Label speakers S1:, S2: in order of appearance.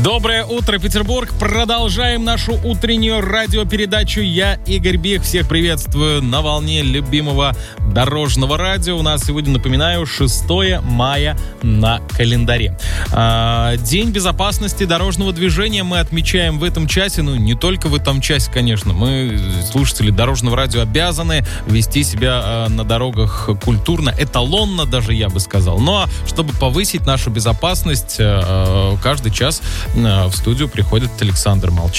S1: Доброе утро, Петербург. Продолжаем нашу утреннюю радиопередачу. Я, Игорь Бих, всех приветствую на волне любимого дорожного радио. У нас сегодня, напоминаю, 6 мая на календаре. День безопасности дорожного движения мы отмечаем в этом часе. Ну, не только в этом часе, конечно. Мы, слушатели дорожного радио, обязаны вести себя на дорогах культурно, эталонно даже, я бы сказал. Ну, а чтобы повысить нашу безопасность, каждый час в студию приходит Александр Молчанов.